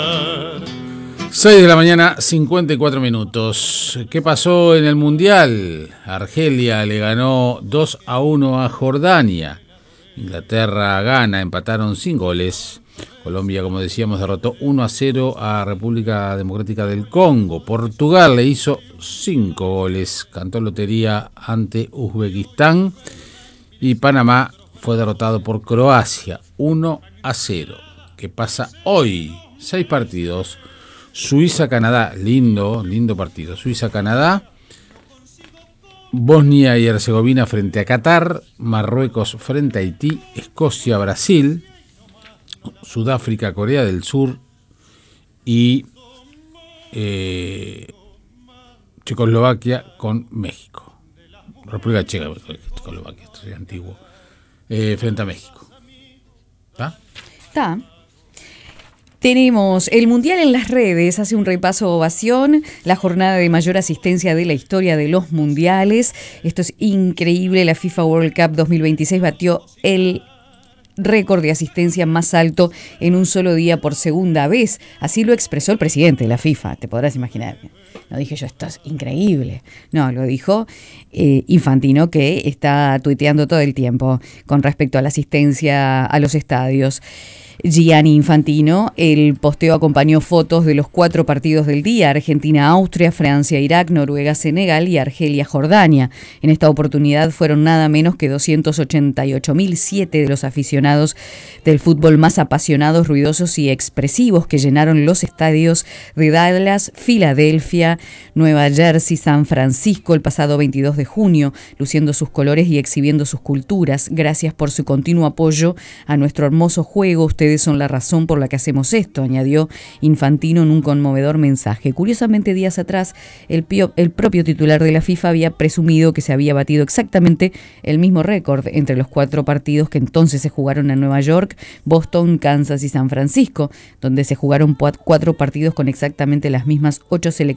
6 de la mañana, 54 minutos. ¿Qué pasó en el Mundial? Argelia le ganó 2-1 a Jordania. Inglaterra gana, empataron sin goles. Colombia, como decíamos, derrotó 1-0 a República Democrática del Congo. Portugal le hizo 5 goles. Cantó lotería ante Uzbekistán. Y Panamá fue derrotado por Croacia 1-0. ¿Qué pasa hoy? 6 partidos. Suiza-Canadá, lindo partido. Suiza-Canadá, Bosnia y Herzegovina frente a Qatar, Marruecos frente a Haití, Escocia-Brasil, Sudáfrica-Corea del Sur y Checoslovaquia con México. República Checa, Checoslovaquia, esto es antiguo, frente a México. ¿Está? Está. Tenemos el Mundial en las redes, hace un repaso ovación, la jornada de mayor asistencia de la historia de los mundiales. Esto es increíble, la FIFA World Cup 2026 batió el récord de asistencia más alto en un solo día por segunda vez. Así lo expresó el presidente de la FIFA, te podrás imaginar. No dije yo, esto es increíble. No, lo dijo Infantino, que está tuiteando todo el tiempo con respecto a la asistencia a los estadios. Gianni Infantino, el posteo acompañó fotos de los 4 partidos del día: Argentina-Austria, Francia-Irak, Noruega-Senegal y Argelia-Jordania. En esta oportunidad fueron nada menos que 288.007 de los aficionados del fútbol más apasionados, ruidosos y expresivos que llenaron los estadios de Dallas, Filadelfia, Nueva Jersey, San Francisco el pasado 22 de junio, luciendo sus colores y exhibiendo sus culturas. Gracias por su continuo apoyo a nuestro hermoso juego. Ustedes son la razón por la que hacemos esto, añadió Infantino en un conmovedor mensaje. Curiosamente, días atrás, el propio titular de la FIFA había presumido que se había batido exactamente el mismo récord entre los 4 partidos que entonces se jugaron en Nueva York, Boston, Kansas y San Francisco, donde se jugaron 4 partidos con exactamente las mismas 8 selecciones